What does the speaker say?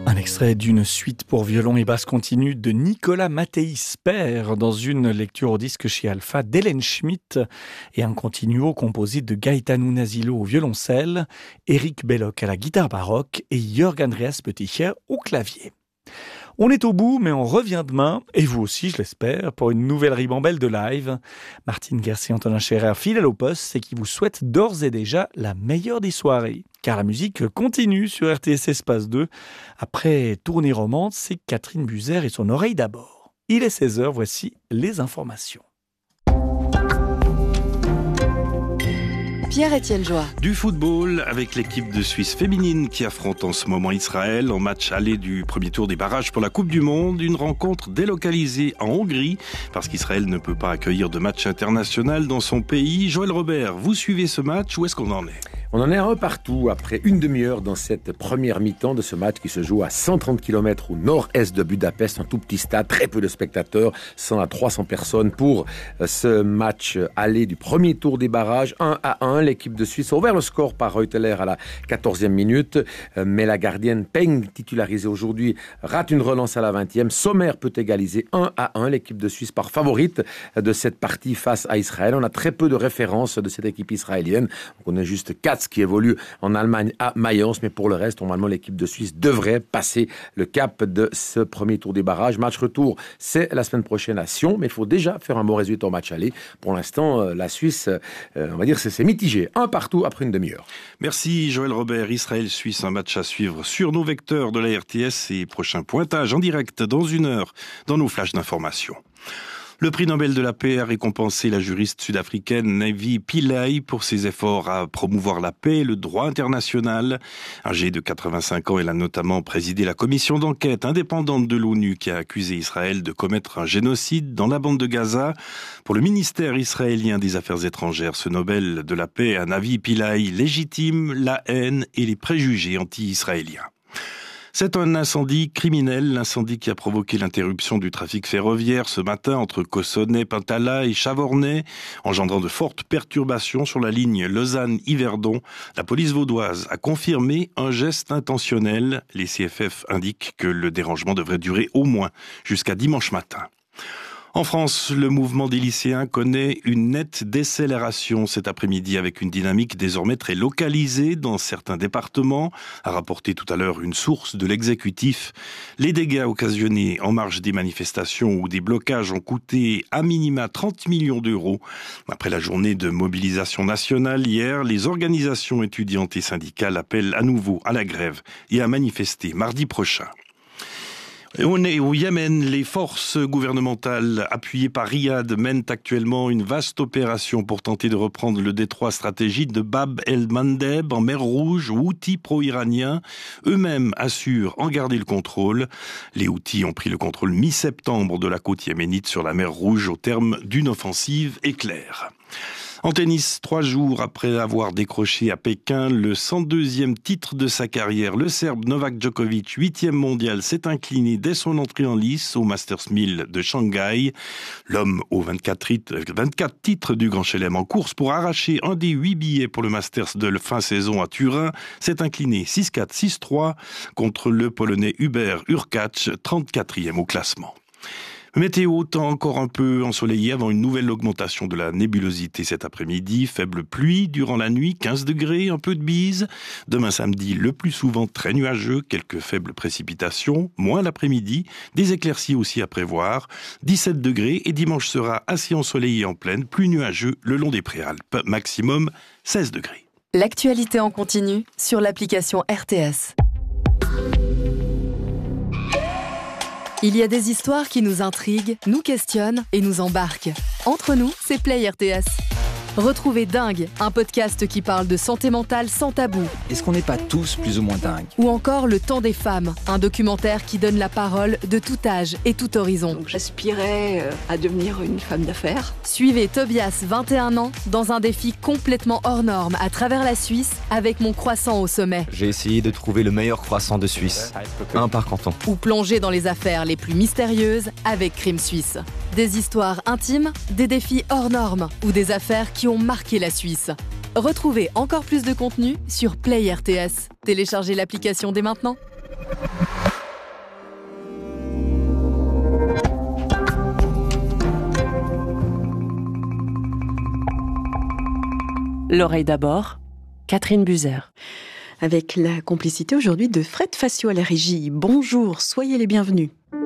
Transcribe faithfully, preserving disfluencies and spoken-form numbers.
Un extrait d'une suite pour violon et basse continue de Nicolas Mathéis père dans une lecture au disque chez Alpha d'Hélène Schmitt et un continuo composé de Gaetano Nasilo au violoncelle, Eric Belloc à la guitare baroque et Jörg Andreas Peticher au clavier. On est au bout, mais on revient demain, et vous aussi, je l'espère, pour une nouvelle ribambelle de live. Martine Garcia, Antonin Scherer, fidèle au poste, et qui vous souhaite d'ores et déjà la meilleure des soirées. Car la musique continue sur R T S Espace deux. Après Tournée Romande, c'est Catherine Buzer et son oreille d'abord. Il est seize heures, voici les informations. Pierre-Étienne Joie. Du football avec l'équipe de Suisse féminine qui affronte en ce moment Israël en match aller du premier tour des barrages pour la Coupe du Monde. Une rencontre délocalisée en Hongrie parce qu'Israël ne peut pas accueillir de match international dans son pays. Joël Robert, vous suivez ce match, où est-ce qu'on en est ? On en est un partout après une demi-heure dans cette première mi-temps de ce match qui se joue à cent trente kilomètres au nord-est de Budapest, un tout petit stade, très peu de spectateurs, cent à trois cents personnes pour ce match aller du premier tour des barrages, un à un. L'équipe de Suisse a ouvert le score par Reuteler à la quatorzième minute, mais la gardienne Peng, titularisée aujourd'hui, rate une relance à la vingtième. Sommer peut égaliser un à un. L'équipe de Suisse part favorite de cette partie face à Israël. On a très peu de références de cette équipe israélienne. On connaît juste Katz qui évolue en Allemagne à Mayence, mais pour le reste, normalement, l'équipe de Suisse devrait passer le cap de ce premier tour des barrages. Match retour, c'est la semaine prochaine à Sion, mais il faut déjà faire un bon résultat au match aller. Pour l'instant, la Suisse, on va dire, c'est, c'est mitigé. Un partout après une demi-heure. Merci Joël Robert. Israël-Suisse, un match à suivre sur nos vecteurs de la R T S et prochain pointage en direct dans une heure dans nos flashs d'information. Le prix Nobel de la paix a récompensé la juriste sud-africaine Navi Pillay pour ses efforts à promouvoir la paix et le droit international. Âgée de quatre-vingt-cinq ans, elle a notamment présidé la commission d'enquête indépendante de l'ONU qui a accusé Israël de commettre un génocide dans la bande de Gaza. Pour le ministère israélien des Affaires étrangères, ce Nobel de la paix à Navi Pillay légitime la haine et les préjugés anti-israéliens. C'est un incendie criminel, l'incendie qui a provoqué l'interruption du trafic ferroviaire ce matin entre Cossonay, Pintala et Chavornay, engendrant de fortes perturbations sur la ligne Lausanne-Yverdon. La police vaudoise a confirmé un geste intentionnel. Les C F F indiquent que le dérangement devrait durer au moins jusqu'à dimanche matin. En France, le mouvement des lycéens connaît une nette décélération cet après-midi avec une dynamique désormais très localisée dans certains départements, a rapporté tout à l'heure une source de l'exécutif. Les dégâts occasionnés en marge des manifestations ou des blocages ont coûté à minima trente millions d'euros. Après la journée de mobilisation nationale hier, les organisations étudiantes et syndicales appellent à nouveau à la grève et à manifester mardi prochain. On est au Yémen. Les forces gouvernementales appuyées par Riyad mènent actuellement une vaste opération pour tenter de reprendre le détroit stratégique de Bab el-Mandeb en mer Rouge. Houthis pro-iraniens eux-mêmes assurent en garder le contrôle. Les Houthis ont pris le contrôle mi-septembre de la côte yéménite sur la mer Rouge au terme d'une offensive éclair. En tennis, trois jours après avoir décroché à Pékin le cent deuxième titre de sa carrière, le Serbe Novak Djokovic, huitième mondial, s'est incliné dès son entrée en lice au Masters mille de Shanghai. L'homme aux vingt-quatre titres du Grand Chelem en course pour arracher un des huit billets pour le Masters de fin saison à Turin s'est incliné six quatre, six trois contre le Polonais Hubert Hurkacz, trente-quatrième au classement. Météo, temps encore un peu ensoleillé avant une nouvelle augmentation de la nébulosité cet après-midi. Faible pluie durant la nuit, quinze degrés, un peu de bise. Demain samedi, le plus souvent très nuageux, quelques faibles précipitations, moins l'après-midi, des éclaircies aussi à prévoir. dix-sept degrés et dimanche sera assez ensoleillé en pleine, plus nuageux le long des Préalpes, maximum seize degrés. L'actualité en continu sur l'application R T S. Il y a des histoires qui nous intriguent, nous questionnent et nous embarquent. Entre nous, c'est Play R T S. Retrouvez Dingue, un podcast qui parle de santé mentale sans tabou. Est-ce qu'on n'est pas tous plus ou moins dingues ? Ou encore Le Temps des femmes, un documentaire qui donne la parole de tout âge et tout horizon. Donc j'aspirais à devenir une femme d'affaires. Suivez Tobias, vingt et un ans, dans un défi complètement hors norme à travers la Suisse avec Mon Croissant au sommet. J'ai essayé de trouver le meilleur croissant de Suisse, un par canton. Ou plonger dans les affaires les plus mystérieuses avec Crime Suisse. Des histoires intimes, des défis hors normes ou des affaires qui ont marqué la Suisse. Retrouvez encore plus de contenu sur Play R T S. Téléchargez l'application dès maintenant. L'oreille d'abord, Catherine Buzer. Avec la complicité aujourd'hui de Fred Facio à la régie. Bonjour, soyez les bienvenus.